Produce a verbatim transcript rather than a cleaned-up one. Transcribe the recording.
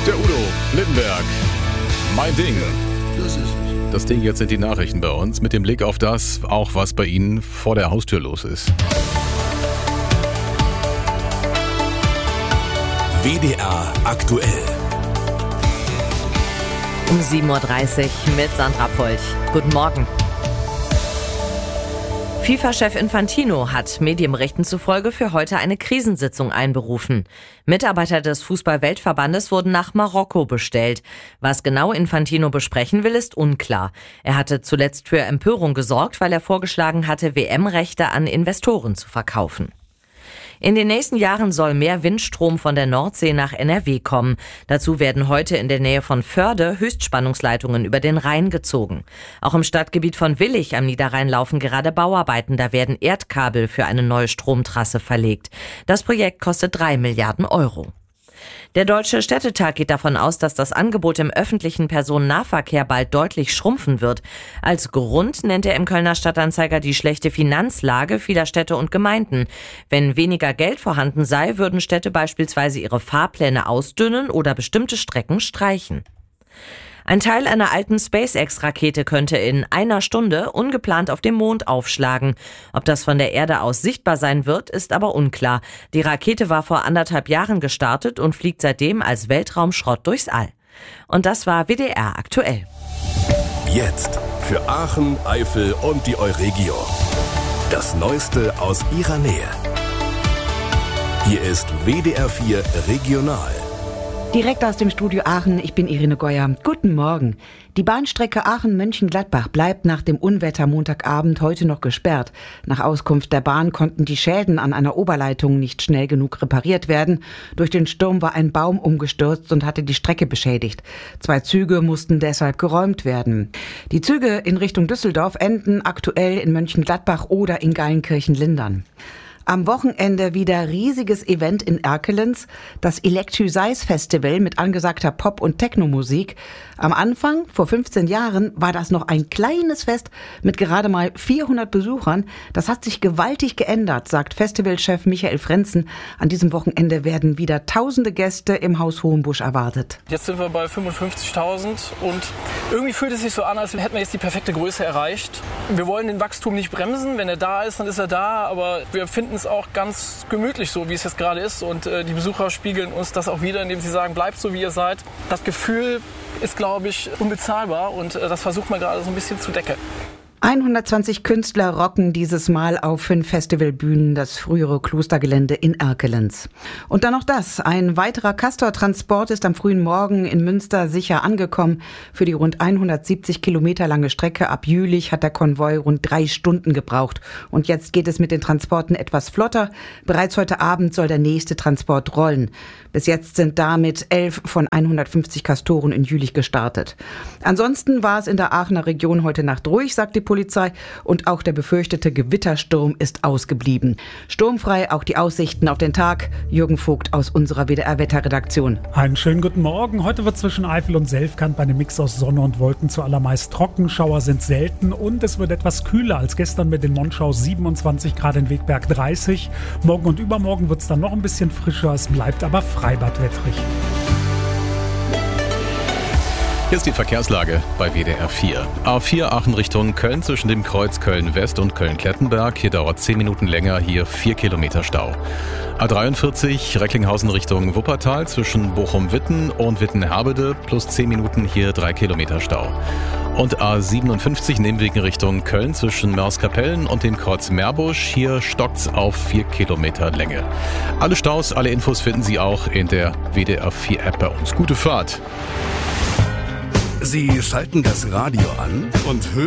Der Udo Lindenberg. Mein Ding. Das ist es. Das Ding, jetzt sind die Nachrichten bei uns, mit dem Blick auf das, auch was bei Ihnen vor der Haustür los ist. W D R aktuell. Um sieben Uhr dreißig mit Sandra Polch. Guten Morgen. FIFA-Chef Infantino hat Medienberichten zufolge für heute eine Krisensitzung einberufen. Mitarbeiter des Fußball-Weltverbandes wurden nach Marokko bestellt. Was genau Infantino besprechen will, ist unklar. Er hatte zuletzt für Empörung gesorgt, weil er vorgeschlagen hatte, W M-Rechte an Investoren zu verkaufen. In den nächsten Jahren soll mehr Windstrom von der Nordsee nach N R W kommen. Dazu werden heute in der Nähe von Förde Höchstspannungsleitungen über den Rhein gezogen. Auch im Stadtgebiet von Willich am Niederrhein laufen gerade Bauarbeiten. Da werden Erdkabel für eine neue Stromtrasse verlegt. Das Projekt kostet drei Milliarden Euro. Der Deutsche Städtetag geht davon aus, dass das Angebot im öffentlichen Personennahverkehr bald deutlich schrumpfen wird. Als Grund nennt er im Kölner Stadtanzeiger die schlechte Finanzlage vieler Städte und Gemeinden. Wenn weniger Geld vorhanden sei, würden Städte beispielsweise ihre Fahrpläne ausdünnen oder bestimmte Strecken streichen. Ein Teil einer alten SpaceX-Rakete könnte in einer Stunde ungeplant auf dem Mond aufschlagen. Ob das von der Erde aus sichtbar sein wird, ist aber unklar. Die Rakete war vor anderthalb Jahren gestartet und fliegt seitdem als Weltraumschrott durchs All. Und das war W D R aktuell. Jetzt für Aachen, Eifel und die Euregio. Das Neueste aus ihrer Nähe. Hier ist W D R vier Regional. Direkt aus dem Studio Aachen, ich bin Irene Geuer. Guten Morgen. Die Bahnstrecke Aachen-Mönchengladbach bleibt nach dem Unwetter Montagabend heute noch gesperrt. Nach Auskunft der Bahn konnten die Schäden an einer Oberleitung nicht schnell genug repariert werden. Durch den Sturm war ein Baum umgestürzt und hatte die Strecke beschädigt. Zwei Züge mussten deshalb geräumt werden. Die Züge in Richtung Düsseldorf enden aktuell in Mönchengladbach oder in Geilenkirchen-Lindern. Am Wochenende wieder riesiges Event in Erkelenz, das Electro-Size Festival mit angesagter Pop- und Techno-Musik. Am Anfang, vor fünfzehn Jahren, war das noch ein kleines Fest mit gerade mal vierhundert Besuchern. Das hat sich gewaltig geändert, sagt Festivalchef Michael Frenzen. An diesem Wochenende werden wieder tausende Gäste im Haus Hohenbusch erwartet. Jetzt sind wir bei fünfundfünfzigtausend und irgendwie fühlt es sich so an, als hätten wir jetzt die perfekte Größe erreicht. Wir wollen den Wachstum nicht bremsen. Wenn er da ist, dann ist er da, aber wir finden es auch ganz gemütlich so, wie es jetzt gerade ist. Und äh, die Besucher spiegeln uns das auch wieder, indem sie sagen, bleibt so, wie ihr seid. Das Gefühl ist, glaube ich, unbezahlbar und äh, das versucht man gerade so ein bisschen zu decken. hundertzwanzig Künstler rocken dieses Mal auf fünf Festivalbühnen das frühere Klostergelände in Erkelenz. Und dann noch das. Ein weiterer Castor-Transport ist am frühen Morgen in Münster sicher angekommen. Für die rund hundertsiebzig Kilometer lange Strecke ab Jülich hat der Konvoi rund drei Stunden gebraucht. Und jetzt geht es mit den Transporten etwas flotter. Bereits heute Abend soll der nächste Transport rollen. Bis jetzt sind damit elf von hundertfünfzig Castoren in Jülich gestartet. Ansonsten war es in der Aachener Region heute Nacht ruhig, sagt die Polizei, und auch der befürchtete Gewittersturm ist ausgeblieben. Sturmfrei auch die Aussichten auf den Tag. Jürgen Vogt aus unserer W D R-Wetterredaktion. Einen schönen guten Morgen. Heute wird zwischen Eifel und Selfkant bei einem Mix aus Sonne und Wolken zuallermeist trocken. Schauer sind selten und es wird etwas kühler als gestern mit den Monschau siebenundzwanzig Grad in Wegberg dreißig. Morgen und übermorgen wird es dann noch ein bisschen frischer. Es bleibt aber freibadwettrig. Hier ist die Verkehrslage bei W D R vier. A vier Aachen Richtung Köln zwischen dem Kreuz Köln-West und Köln-Klettenberg. Hier dauert zehn Minuten länger, hier vier Kilometer Stau. A dreiundvierzig Recklinghausen Richtung Wuppertal zwischen Bochum-Witten und Witten-Herbede plus zehn Minuten, hier drei Kilometer Stau. Und A siebenundfünfzig Nebenwegen Richtung Köln zwischen Mörskapellen und dem Kreuz Meerbusch. Hier stockt's auf vier Kilometer Länge. Alle Staus, alle Infos finden Sie auch in der W D R vier App bei uns. Gute Fahrt! Sie schalten das Radio an und hören